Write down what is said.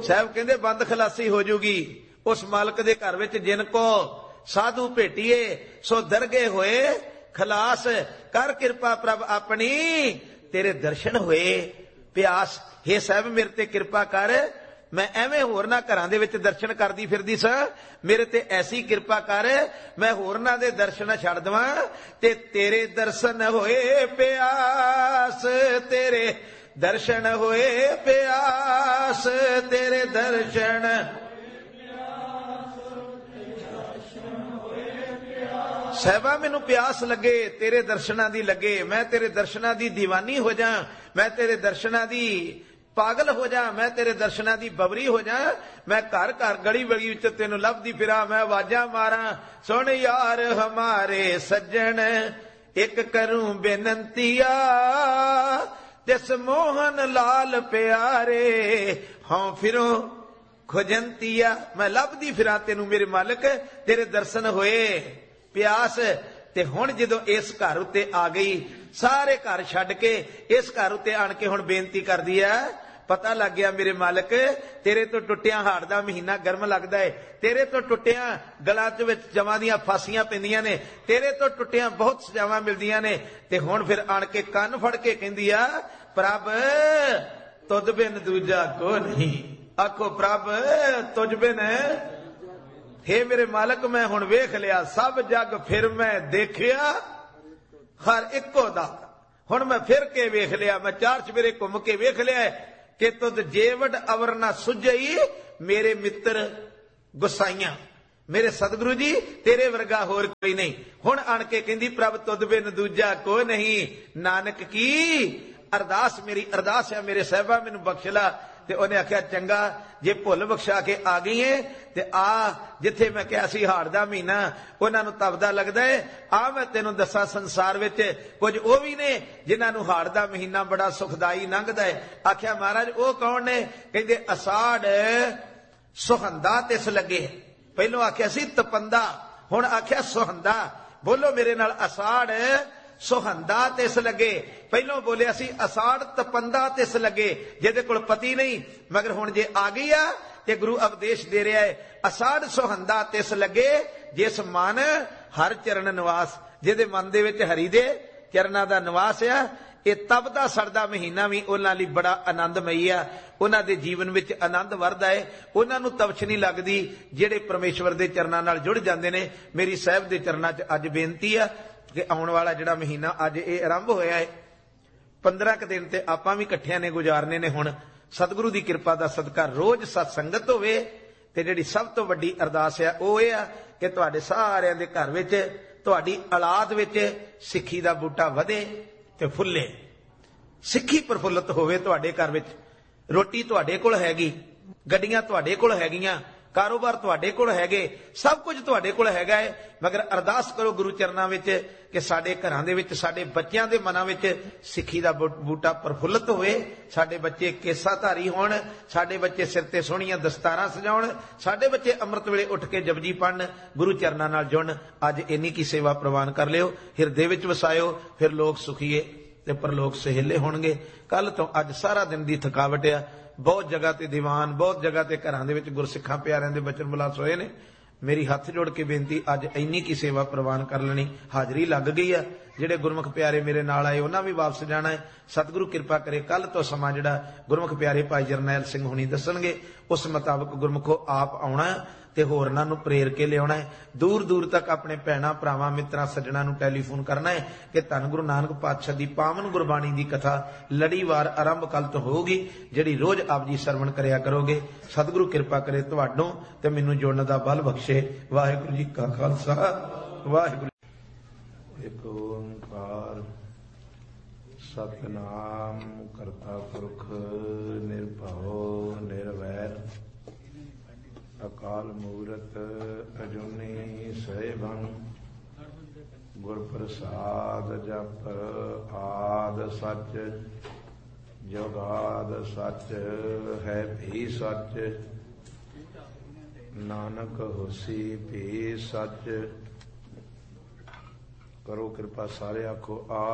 साहब कहते बंद खलासी हो जूगी उस मालक दे घर विच जिनको साधु भेटीए सो दरगे होए खलास कर कृपा प्रभ अपनी तेरे दर्शन होए प्यास। हे साहब मेरे ते कृपा कर, मैं एवें होरना घरां दे विच दर्शन करदी फिरदी सां, मेरे ते ऐसी कृपा कर मैं होरना दे दर्शन छड़ दवां ते तेरे दर्शन होए प्यास, तेरे दर्शन होए प्यास, तेरे दर्शन साहबा मैनू प्यास लगे तेरे दर्शनां दी लगे, मैं तेरे दर्शनां दी दीवानी हो जा, मैं तेरे दर्शनां दी पागल हो जा, मैं तेरे दर्शनां दी बबरी हो जा, मैं घर घर गली गली विच तेनू लभदी फिरा, मैं आवाजां मारा सुन यार हमारे सज्जन एक करूं बेनंतिया तिस मोहन लाल प्यारे हाँ फिरो खुजंतिया। मैं लभदी फिरा तेनू मेरे मालिक तेरे दर्शन होए प्यास। ते हुण जदों इस घर उत्ते आ गई सारे घर छड्ड के इस घर उत्ते आण के हुण बेनती करदी है, पता लग गया मेरे मालिक तेरे तो टुटिया हाड़ दा महीना गर्म लगदा है, तेरे तो टुटिया गलां च विच जवां दियां फांसियां पैंदियां ने, तेरे तो टुटिया बहुत सजावां मिलदियां ने। ते हुण फिर आण के कंन फड़ के कहंदी आ प्रभ तुद बिन दूजा को नहीं, आखो प्रभ तुझ बिन हे मेरे मालक मैं हुण वेख लिया सब जग फिर मैं देखिया हर इको दा, हुण मैं फिर के वेख लिया, मैं चार चवेरे घुम के वेख लिया कि तुद जेवड अवर ना सुझई मेरे मित्र गुसाइया, मेरे सतगुरु जी तेरे वर्गा होर कोई नहीं। हुण आण के कहंदी प्रभ तुद बिन दूजा को नहीं, नानक की अरदास मेरी अरदास है मेरे साहिबा मैनू बख्श ला। ते उन्हें आख्या चंगा जे भुल बख्शा के आ गई है ते आ जिथे मैं कहा सी हाड़ दा महीना उन्होंने तपदा लगता है, आ मैं तेनों दसा संसार विच कुछ वो भी ने जिन्होंने हाड़ दा महीना बड़ा सुखदाई लंघदा है। आख्या महाराज वो कौन ने? कहते असाड़ सुहंदा तिस लगे, पहलों आख्या सी तपंदा हुण आख्या सुहंदा। बोलो मेरे नाल असाड़ सुहंदा तिस लगे, पहलों बोलिया सी असाड़ तपंदा तिस लगे जिहदे कोल पति नहीं, मगर हुण जे आ गई आ ते गुरु उपदेश दे रहा है असाड़ सुहंदा तिस लगे जिस मन हर चरण निवास, जिहदे मन दे विच हरि दे चरणां दा निवास आ। ये तपदा सड़दा महीना भी उन्हां लई बड़ा आनंदमई आ, उन्हां दे जीवन विच आनंद वरदा है, उन्हां नूं तवछ नहीं लगदी जिहड़े परमेश्वर दे चरणां नाल जुड़ जांदे ने। मेरी साहिब दे चरणां च अज बेनती आ कि आने वाला जिहड़ा महीना अज ये आरंभ होया है 15 दिन ते आपां भी इकट्ठियां ने गुजारने ने। हुण सतगुरु दी कृपा दा सदका रोज सत्संगत होवे ते जिहड़ी सब तो वड्डी अरदास है वो ये आ कि तुहाडे सारिआं दे घर विच तुहाडी औलाद विच सिੱਖੀ दा बूटा वधे ते फुੱਲੇ, सिੱਖੀ प्रफुल्लत होवे तुहाडे घर विच। रोटी तुहाडे कोल हैगी, गड्डियां तुहाडे कोल हैगियां, कारोबार तुहाडे कोल हैगे, सब कुछ तुहाडे कोल हैगा है, मगर अरदास करो गुरु चरनां विच कि साडे घरां दे विच साडे बच्चियां दे मनां विच सिੱਖੀ दा बूटा प्रफुल्लत होवे, साडे बच्चे केसाधारी होण, साडे बच्चे सिर ते सोहणियां दस्तारां सजाउण, साडे बच्चे अमृत वेले उठ के जपजी पढ़न, गुरु चरनां नाल जुड़न। अज इन्नी की सेवा प्रवान कर लिओ, हिरदे विच वसायो, फिर लोग सुखीए ते परलोक सहेले होणगे। कल तो अज सारा दिन दी थकावट आ, बहुत जगह ते दीवान बहुत जगह ते घरां दे विच गुरसिखां प्यारिआं दे बचन बुलास होए ने। मेरी हाथ जोड़ के बेनती अज इन्नी की सेवा प्रवान कर लेनी, हाजरी लग गई है। जिहड़े गुरमुख प्यारे मेरे नाल आए उन्हां भी वापस जाना है। सतगुरु कृपा करे कल तो समा जिहड़ा गुरमुख प्यारे भाई जरनैल सिंह हुणी दसणगे उस मुताबक गुरमुखो आप आउणा ते होरनां नूं प्रेर के लियाउणा है। दूर दूर तक अपने भैणां भरावां मित्रां सज्जणां नूं टैलीफोन करना है कि धन गुरु नानक पातशाह दी पावन गुरबाणी दी कथा लड़ीवार आरंभ कल तो होगी, जिहड़ी रोज आप जी सरवण करिया करोगे। सतगुरु कृपा करे तुहाडों ते मैनूं जुड़न दा बल बख्शे। वाहिगुरू जी का खालसा वाहिगुरू। एक ओंकार सतनाम करता पुरख निर्भव निर्वैर अकाल मूरत अजूनी सैभं गुर प्रसाद जप आद सच जुगाद सच है भी सच नानक होसी भी सच। करो कृपा सारे आखो आ